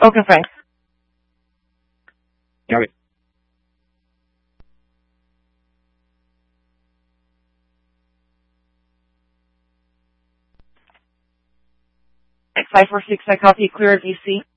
Okay, thanks. Okay. 546, I copy, clear at VC.